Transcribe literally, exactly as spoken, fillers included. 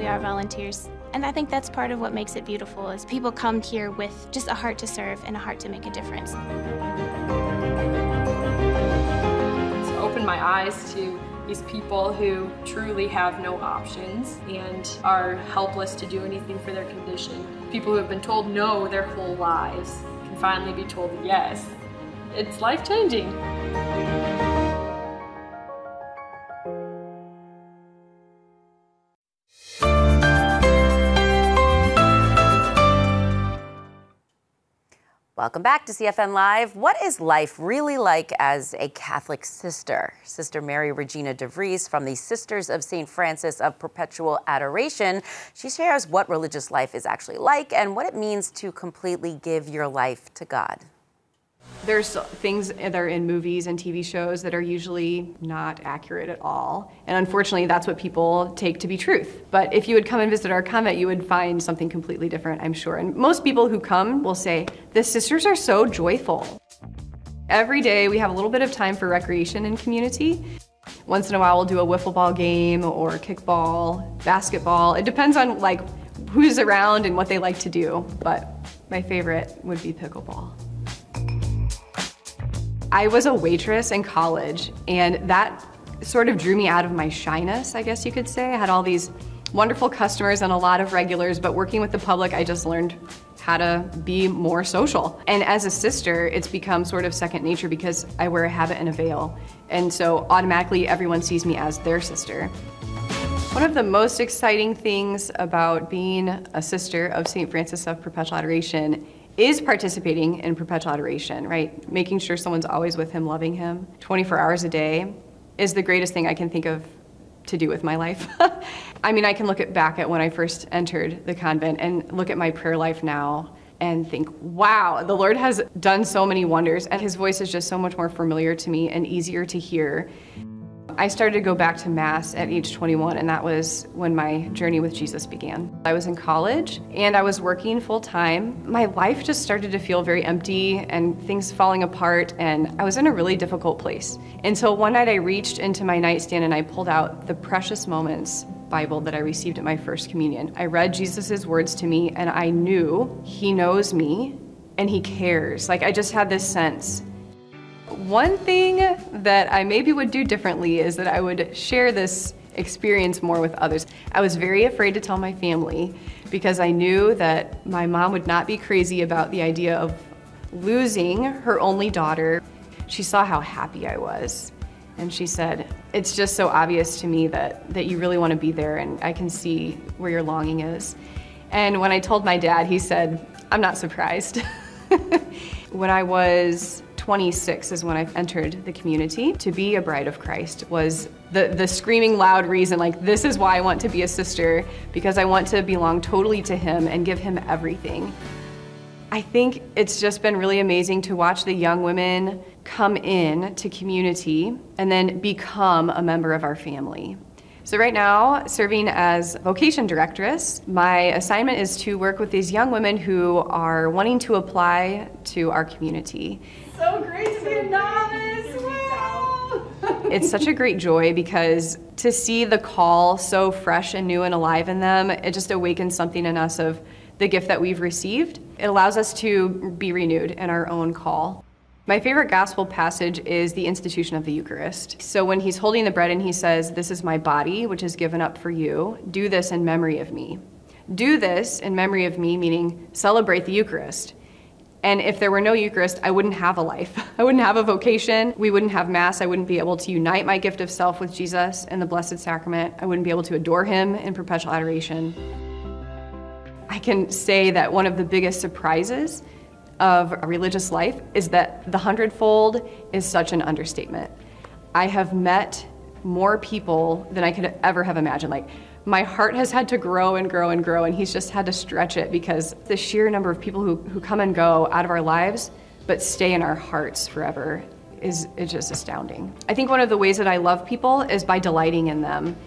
are volunteers. And I think that's part of what makes it beautiful, is people come here with just a heart to serve and a heart to make a difference. It's opened my eyes to these people who truly have no options and are helpless to do anything for their condition. People who have been told no their whole lives can finally be told yes. It's life-changing. Welcome back to C F N Live. What is life really like as a Catholic sister? Sister Mary Regina DeVries from the Sisters of Saint Francis of Perpetual Adoration. She shares what religious life is actually like and what it means to completely give your life to God. There's things that are in movies and T V shows that are usually not accurate at all. And unfortunately, that's what people take to be truth. But if you would come and visit our convent, you would find something completely different, I'm sure. And most people who come will say, the sisters are so joyful. Every day we have a little bit of time for recreation and community. Once in a while we'll do a wiffle ball game or kickball, basketball. It depends on like who's around and what they like to do. But my favorite would be pickleball. I was a waitress in college, and that sort of drew me out of my shyness, I guess you could say. I had all these wonderful customers and a lot of regulars, but working with the public, I just learned how to be more social. And as a sister, it's become sort of second nature because I wear a habit and a veil. And so automatically everyone sees me as their sister. One of the most exciting things about being a sister of Saint Francis of Perpetual Adoration is participating in perpetual adoration, right? Making sure someone's always with him, loving him, twenty-four hours a day is the greatest thing I can think of to do with my life. I mean, I can look at back at when I first entered the convent and look at my prayer life now and think, wow, the Lord has done so many wonders, and his voice is just so much more familiar to me and easier to hear. I started to go back to Mass at age twenty-one, and that was when my journey with Jesus began. I was in college, and I was working full-time. My life just started to feel very empty, and things falling apart, and I was in a really difficult place. Until one night I reached into my nightstand and I pulled out the Precious Moments Bible that I received at my first communion. I read Jesus' words to me, and I knew he knows me, and he cares. Like, I just had this sense. One thing that I maybe would do differently is that I would share this experience more with others. I was very afraid to tell my family because I knew that my mom would not be crazy about the idea of losing her only daughter. She saw how happy I was, and she said, it's just so obvious to me that, that you really want to be there, and I can see where your longing is. And when I told my dad, he said, I'm not surprised. When I was twenty-six is when I entered the community. To be a bride of Christ was the, the screaming loud reason, like, this is why I want to be a sister, because I want to belong totally to him and give him everything. I think it's just been really amazing to watch the young women come in to community and then become a member of our family. So right now, serving as vocation directress, my assignment is to work with these young women who are wanting to apply to our community. So great to be a novice! Wow. It's such a great joy because to see the call so fresh and new and alive in them, it just awakens something in us of the gift that we've received. It allows us to be renewed in our own call. My favorite gospel passage is the institution of the Eucharist. So when he's holding the bread and he says, this is my body, which is given up for you, do this in memory of me. Do this in memory of me, meaning celebrate the Eucharist. And if there were no Eucharist, I wouldn't have a life. I wouldn't have a vocation. We wouldn't have Mass. I wouldn't be able to unite my gift of self with Jesus in the Blessed Sacrament. I wouldn't be able to adore him in perpetual adoration. I can say that one of the biggest surprises of a religious life is that the hundredfold is such an understatement. I have met more people than I could ever have imagined. Like, my heart has had to grow and grow and grow, and he's just had to stretch it because the sheer number of people who, who come and go out of our lives but stay in our hearts forever is, is just astounding. I think one of the ways that I love people is by delighting in them.